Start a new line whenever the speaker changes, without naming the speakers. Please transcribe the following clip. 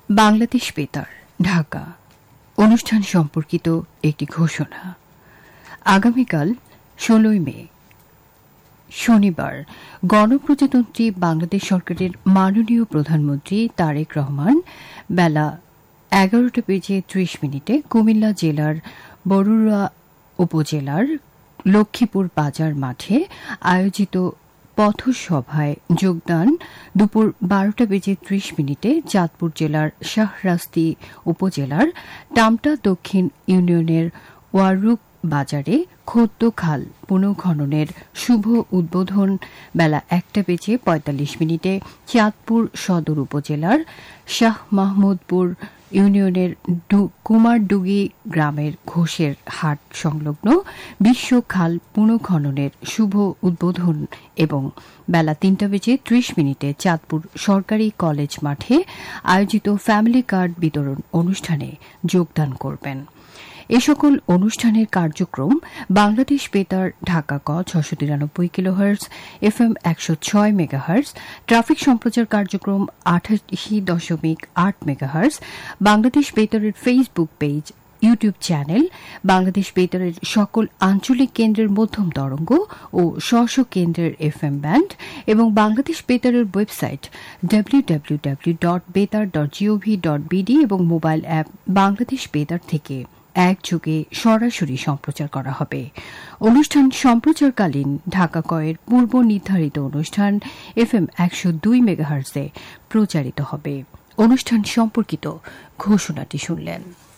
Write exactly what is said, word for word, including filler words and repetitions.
বাংলাদেশ বেতার ঢাকা অনুষ্ঠান সম্পর্কিত একটি ঘোষণা। আগামীকাল ষোলোই মে শনিবার গণপ্রজাতন্ত্রী বাংলাদেশ সরকারের মাননীয় প্রধানমন্ত্রী তারেক রহমান বেলা এগারোটা বেজে ত্রিশ মিনিটে কুমিল্লা জেলার বরুড়া উপজেলার লক্ষ্মীপুর বাজার মাঠে আয়োজিত পথসভায় যোগদান দুপুর বারোটা বেজে ত্রিশ মিনিটে চাঁদপুর জেলার শাহরাস্তি উপজেলার টামটা দক্ষিণ ইউনিয়নের ওয়ারুক বাজারে খোদ্দ খাল পুনঃখননের শুভ উদ্বোধন বেলা একটা বেজে পঁয়তাল্লিশ মিনিটে চাঁদপুর সদর উপজেলার শাহ মাহমুদপুর ইউনিয়নের কুমারডুগি গ্রামের ঘোষের হাট সংলগ্ন বিশ্ব খাল পুনঃখননের শুভ উদ্বোধন এবং বেলা তিনটা বেজে ত্রিশ মিনিটে চাঁদপুর সরকারি কলেজ মাঠে আয়োজিত ফ্যামিলি কার্ড বিতরণ অনুষ্ঠানে যোগদান করবেন। এ সকল অনুষ্ঠানের কার্যক্রম বাংলাদেশ বেতার ঢাকা ক ছশো তিরানব্বই কিলোহার্টজ এফ এম একশো ছয় মেগাহার্টজ, ট্রাফিক সম্প্রচার কার্যক্রম আটাশি দশমিক আট megahertz, Bangladesh বেতারের Facebook page, YouTube channel, Bangladesh বেতারের সকল আঞ্চলিক কেন্দ্রের মধ্যম তরঙ্গ ও স্ব কেন্দ্রের এফ এম ব্যান্ড এবং Bangladesh বেতারের website W W W dot বেতার ডট জিওভি ডট বিডি এবং মোবাইল অ্যাপ বাংলাদেশ বেতার থেকে একযোগে সরাসরি সম্প্রচার করা হবে। অনুষ্ঠান সম্প্রচারকালীন ঢাকা কয়ের পূর্ব নির্ধারিত অনুষ্ঠান এফ এম একশো দুই মেগাহার্টজে প্রচারিত হবে। অনুষ্ঠান সম্পর্কিত ঘোষণাটি শুনলেন।